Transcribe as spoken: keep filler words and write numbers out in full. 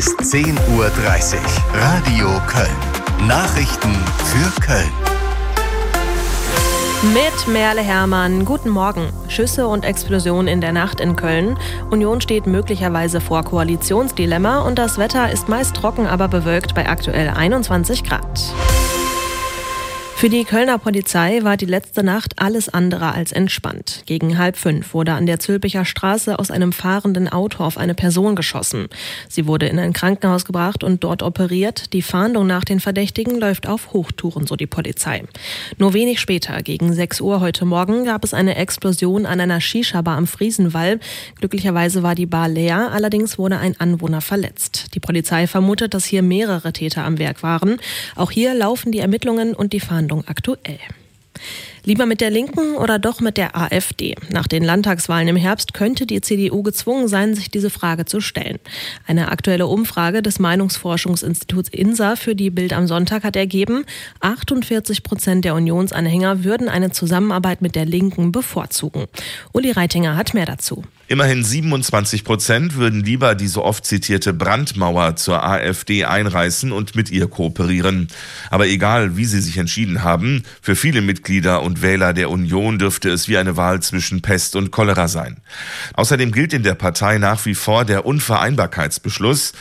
zehn Uhr dreißig. Radio Köln. Nachrichten für Köln. Mit Merle Hermann, guten Morgen. Schüsse und Explosionen in der Nacht in Köln. Union steht möglicherweise vor Koalitionsdilemma und das Wetter ist meist trocken, aber bewölkt bei aktuell einundzwanzig Grad. Für die Kölner Polizei war die letzte Nacht alles andere als entspannt. Gegen halb fünf wurde an der Zülpicher Straße aus einem fahrenden Auto auf eine Person geschossen. Sie wurde in ein Krankenhaus gebracht und dort operiert. Die Fahndung nach den Verdächtigen läuft auf Hochtouren, so die Polizei. Nur wenig später, gegen sechs Uhr heute Morgen, gab es eine Explosion an einer Shisha-Bar am Friesenwall. Glücklicherweise war die Bar leer, allerdings wurde ein Anwohner verletzt. Die Polizei vermutet, dass hier mehrere Täter am Werk waren. Auch hier laufen die Ermittlungen und die Fahndung aktuell. Lieber mit der Linken oder doch mit der AfD? Nach den Landtagswahlen im Herbst könnte die C D U gezwungen sein, sich diese Frage zu stellen. Eine aktuelle Umfrage des Meinungsforschungsinstituts INSA für die Bild am Sonntag hat ergeben, achtundvierzig Prozent der Unionsanhänger würden eine Zusammenarbeit mit der Linken bevorzugen. Uli Reitinger hat mehr dazu. Immerhin siebenundzwanzig Prozent würden lieber die so oft zitierte Brandmauer zur AfD einreißen und mit ihr kooperieren. Aber egal, wie sie sich entschieden haben, für viele Mitglieder und Wähler der Union dürfte es wie eine Wahl zwischen Pest und Cholera sein. Außerdem gilt in der Partei nach wie vor der Unvereinbarkeitsbeschluss.